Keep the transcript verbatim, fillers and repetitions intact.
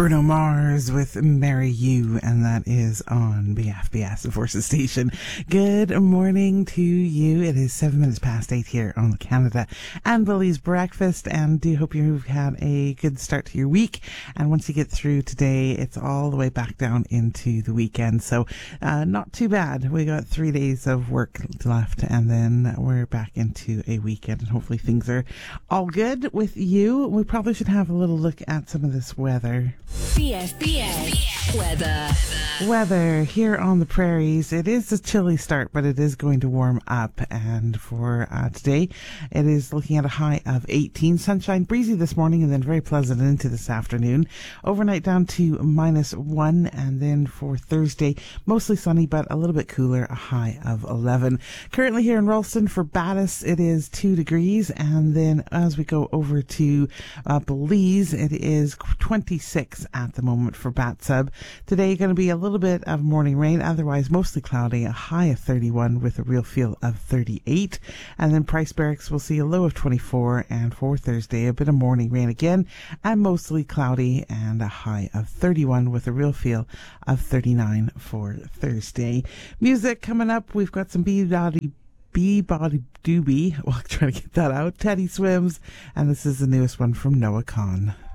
Bruno Mars with Marry You, and that is on B F B S, the Forces Station. Good morning to you. It is seven minutes past eight here on the Canada and Billy's Breakfast, and do hope you've had a good start to your week. And once you get through today, it's all the way back down into the weekend. So uh, not too bad. We got three days of work left, and then we're back into a weekend, and hopefully things are all good with you. We probably should have a little look at some of this weather. B F B S weather. Weather here on the prairies. It is a chilly start, but it is going to warm up. And for uh, today, it is looking at a high of eighteen. Sunshine, breezy this morning, and then very pleasant into this afternoon. Overnight down to minus one, and then for Thursday, mostly sunny, but a little bit cooler, a high of eleven. Currently here in Ralston for Battis, it is two degrees, and then as we go over to uh, Belize, it is twenty-six at the moment for Bat Sub. Today going to be a little bit of morning rain, otherwise mostly cloudy, a high of thirty-one with a real feel of thirty-eight. And then Price Barracks will see a low of twenty-four, and for Thursday a bit of morning rain again and mostly cloudy and a high of thirty-one with a real feel of thirty-nine for Thursday. Music coming up, we've got some B-Body B-Body Doobie, well, trying to get that out, Teddy Swims, and this is the newest one from Noah Kahan.